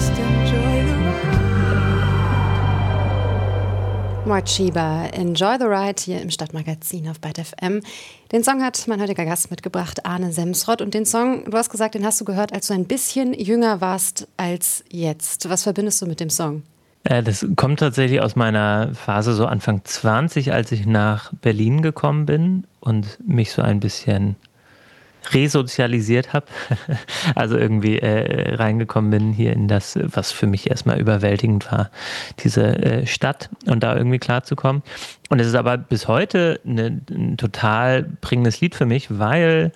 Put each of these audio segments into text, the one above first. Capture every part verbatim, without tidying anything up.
Mort Schieber, Enjoy the Ride hier im Stadtmagazin auf Byte F M. Den Song hat mein heutiger Gast mitgebracht, Arne Semsrott. Und den Song, du hast gesagt, den hast du gehört, als du ein bisschen jünger warst als jetzt. Was verbindest du mit dem Song? Äh, das kommt tatsächlich aus meiner Phase so Anfang zwanzig, als ich nach Berlin gekommen bin und mich so ein bisschen resozialisiert habe, also irgendwie äh, reingekommen bin hier in das, was für mich erstmal überwältigend war, diese äh, Stadt und da irgendwie klarzukommen. Und es ist aber bis heute eine, ein total prägendes Lied für mich, weil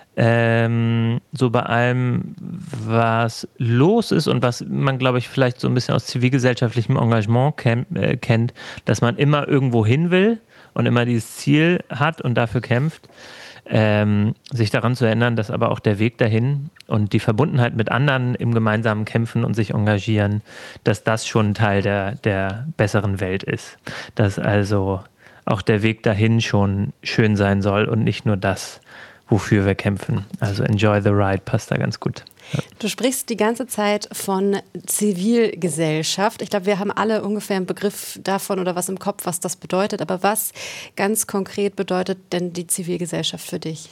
ähm, so bei allem, was los ist und was man, glaube ich, vielleicht so ein bisschen aus zivilgesellschaftlichem Engagement ken- äh, kennt, dass man immer irgendwo hin will und immer dieses Ziel hat und dafür kämpft, Ähm, sich daran zu erinnern, dass aber auch der Weg dahin und die Verbundenheit mit anderen im gemeinsamen Kämpfen und sich engagieren, dass das schon ein Teil der, der besseren Welt ist. Dass also auch der Weg dahin schon schön sein soll und nicht nur das, wofür wir kämpfen. Also Enjoy the Ride passt da ganz gut. Ja. Du sprichst die ganze Zeit von Zivilgesellschaft. Ich glaube, wir haben alle ungefähr einen Begriff davon oder was im Kopf, was das bedeutet. Aber was ganz konkret bedeutet denn die Zivilgesellschaft für dich?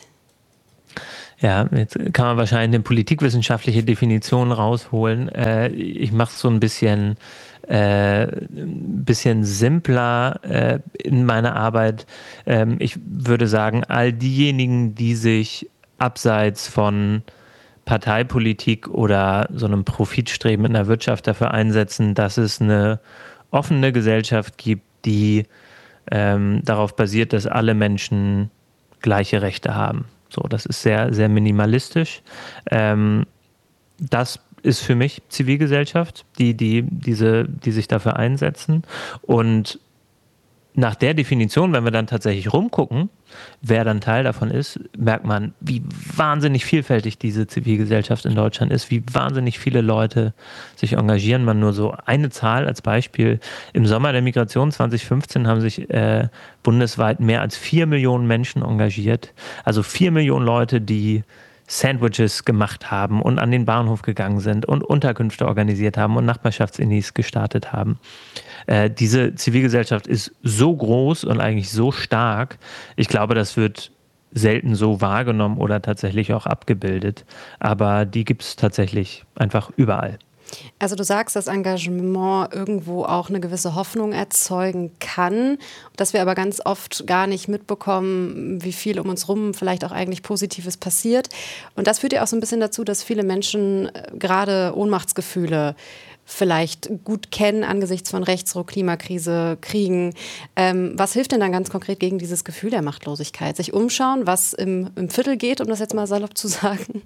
Ja, jetzt kann man wahrscheinlich eine politikwissenschaftliche Definition rausholen. Äh, ich mache es so ein bisschen, äh, ein bisschen simpler äh, in meiner Arbeit. Ähm, ich würde sagen, all diejenigen, die sich abseits von Parteipolitik oder so einem Profitstreben in der Wirtschaft dafür einsetzen, dass es eine offene Gesellschaft gibt, die ähm, darauf basiert, dass alle Menschen gleiche Rechte haben. So, das ist sehr, sehr minimalistisch. Ähm, das ist für mich Zivilgesellschaft, die, die, diese, die sich dafür einsetzen. Und nach der Definition, wenn wir dann tatsächlich rumgucken, wer dann Teil davon ist, merkt man, wie wahnsinnig vielfältig diese Zivilgesellschaft in Deutschland ist, wie wahnsinnig viele Leute sich engagieren. Man nur so eine Zahl als Beispiel. Im Sommer der Migration zwanzig fünfzehn haben sich äh, bundesweit mehr als vier Millionen Menschen engagiert. Also vier Millionen Leute, die Sandwiches gemacht haben und an den Bahnhof gegangen sind und Unterkünfte organisiert haben und Nachbarschaftsinnis gestartet haben. Äh, diese Zivilgesellschaft ist so groß und eigentlich so stark. Ich glaube, das wird selten so wahrgenommen oder tatsächlich auch abgebildet. Aber die gibt es tatsächlich einfach überall. Also du sagst, dass Engagement irgendwo auch eine gewisse Hoffnung erzeugen kann, dass wir aber ganz oft gar nicht mitbekommen, wie viel um uns rum vielleicht auch eigentlich Positives passiert. Und das führt ja auch so ein bisschen dazu, dass viele Menschen gerade Ohnmachtsgefühle vielleicht gut kennen angesichts von Rechtsruck, Klimakrise, Kriegen. Ähm, was hilft denn dann ganz konkret gegen dieses Gefühl der Machtlosigkeit? Sich umschauen, was im, im Viertel geht, um das jetzt mal salopp zu sagen?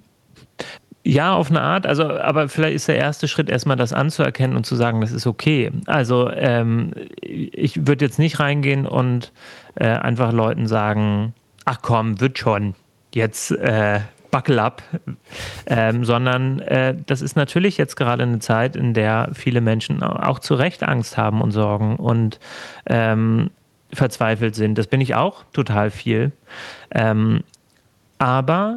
Ja, auf eine Art, also aber vielleicht ist der erste Schritt erstmal das anzuerkennen und zu sagen, das ist okay. Also ähm, ich würde jetzt nicht reingehen und äh, einfach Leuten sagen, ach komm, wird schon, jetzt äh, buckle up, ähm, sondern äh, das ist natürlich jetzt gerade eine Zeit, in der viele Menschen auch zu Recht Angst haben und Sorgen und ähm, verzweifelt sind. Das bin ich auch total viel. Ähm, aber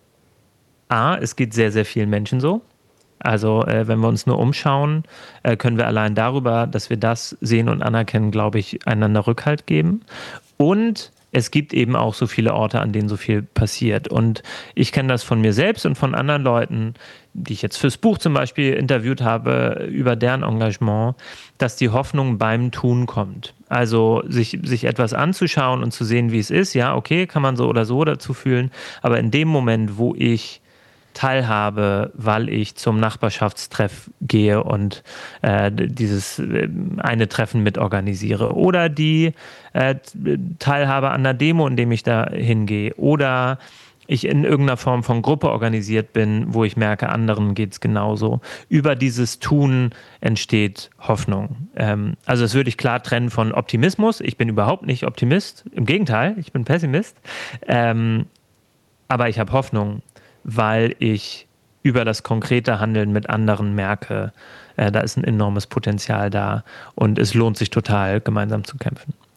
A, es geht sehr, sehr vielen Menschen so. Also äh, wenn wir uns nur umschauen, äh, können wir allein darüber, dass wir das sehen und anerkennen, glaube ich, einander Rückhalt geben. Und es gibt eben auch so viele Orte, an denen so viel passiert. Und ich kenne das von mir selbst und von anderen Leuten, die ich jetzt fürs Buch zum Beispiel interviewt habe, über deren Engagement, dass die Hoffnung beim Tun kommt. Also sich, sich etwas anzuschauen und zu sehen, wie es ist. Ja, okay, kann man so oder so dazu fühlen. Aber in dem Moment, wo ich teilhabe, weil ich zum Nachbarschaftstreff gehe und äh, dieses äh, eine Treffen mitorganisiere oder die äh, Teilhabe an einer Demo, indem ich da hingehe oder ich in irgendeiner Form von Gruppe organisiert bin, wo ich merke, anderen geht es genauso. Über dieses Tun entsteht Hoffnung. Ähm, also das würde ich klar trennen von Optimismus. Ich bin überhaupt nicht Optimist, im Gegenteil, ich bin Pessimist. Ähm, aber ich habe Hoffnung, weil ich über das konkrete Handeln mit anderen merke, äh, da ist ein enormes Potenzial da und es lohnt sich total, gemeinsam zu kämpfen.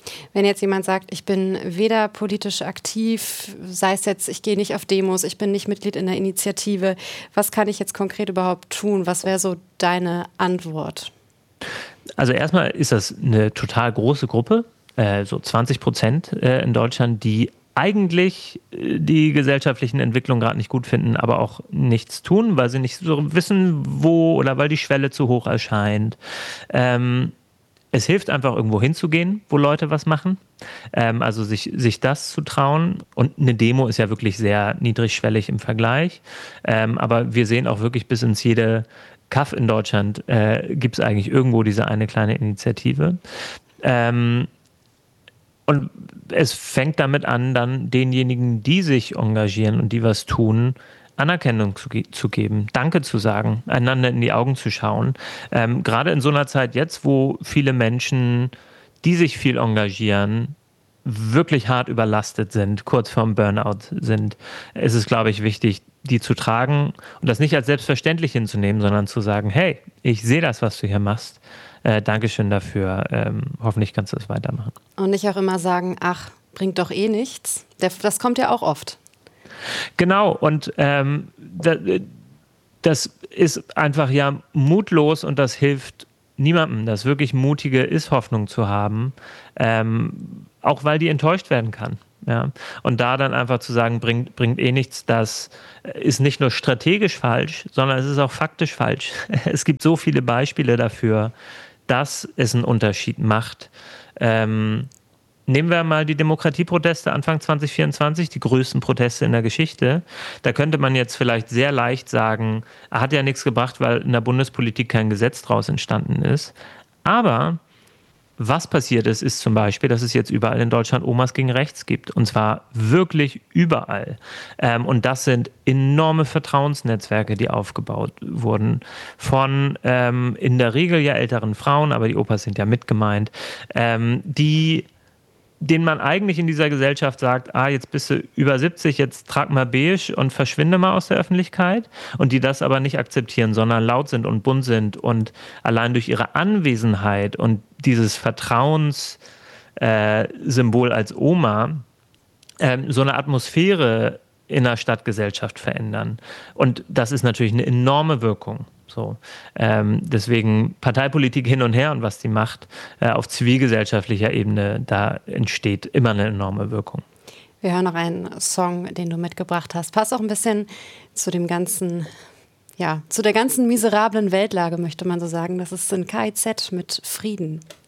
Wenn jetzt jemand sagt, ich bin weder politisch aktiv, sei es jetzt, ich gehe nicht auf Demos, ich bin nicht Mitglied in der Initiative, was kann ich jetzt konkret überhaupt tun? Was wäre so deine Antwort? Also erstmal ist das eine total große Gruppe, äh, so zwanzig Prozent äh, in Deutschland, die eigentlich die gesellschaftlichen Entwicklungen gerade nicht gut finden, aber auch nichts tun, weil sie nicht so wissen, wo, oder weil die Schwelle zu hoch erscheint. Ähm, Es hilft einfach, irgendwo hinzugehen, wo Leute was machen. Ähm, also sich, sich das zu trauen. Und eine Demo ist ja wirklich sehr niedrigschwellig im Vergleich. Ähm, aber wir sehen auch wirklich bis ins jede Kaff in Deutschland äh, gibt es eigentlich irgendwo diese eine kleine Initiative. Ähm, und es fängt damit an, dann denjenigen, die sich engagieren und die was tun, Anerkennung zu, ge- zu geben, Danke zu sagen, einander in die Augen zu schauen. Ähm, gerade in so einer Zeit jetzt, wo viele Menschen, die sich viel engagieren, wirklich hart überlastet sind, kurz vorm Burnout sind, ist es, glaube ich, wichtig, die zu tragen und das nicht als selbstverständlich hinzunehmen, sondern zu sagen, hey, ich sehe das, was du hier machst. Äh, Dankeschön dafür. Ähm, hoffentlich kannst du es weitermachen. Und nicht auch immer sagen, ach, bringt doch eh nichts. Das kommt ja auch oft. Genau, und ähm, das ist einfach ja mutlos und das hilft niemandem. Das wirklich Mutige ist, Hoffnung zu haben, ähm, auch weil die enttäuscht werden kann. Ja? Und da dann einfach zu sagen, bringt, bringt eh nichts, das ist nicht nur strategisch falsch, sondern es ist auch faktisch falsch. Es gibt so viele Beispiele dafür, dass es einen Unterschied macht. Ähm, Nehmen wir mal die Demokratieproteste Anfang zwanzig vierundzwanzig, die größten Proteste in der Geschichte. Da könnte man jetzt vielleicht sehr leicht sagen, hat ja nichts gebracht, weil in der Bundespolitik kein Gesetz draus entstanden ist. Aber was passiert ist, ist zum Beispiel, dass es jetzt überall in Deutschland Omas gegen Rechts gibt. Und zwar wirklich überall. Ähm, und das sind enorme Vertrauensnetzwerke, die aufgebaut wurden. Von ähm, in der Regel ja älteren Frauen, aber die Opas sind ja mit gemeint, ähm, die denen man eigentlich in dieser Gesellschaft sagt, ah, jetzt bist du über siebzig, jetzt trag mal beige und verschwinde mal aus der Öffentlichkeit, und die das aber nicht akzeptieren, sondern laut sind und bunt sind und allein durch ihre Anwesenheit und dieses Vertrauenssymbol äh, als Oma äh, so eine Atmosphäre in der Stadtgesellschaft verändern. Und das ist natürlich eine enorme Wirkung. So, ähm, deswegen Parteipolitik hin und her und was die macht äh, auf zivilgesellschaftlicher Ebene, da entsteht immer eine enorme Wirkung. Wir hören noch einen Song, den du mitgebracht hast. Passt auch ein bisschen zu dem ganzen, ja, zu der ganzen miserablen Weltlage, möchte man so sagen. Das ist ein K I Z mit Frieden.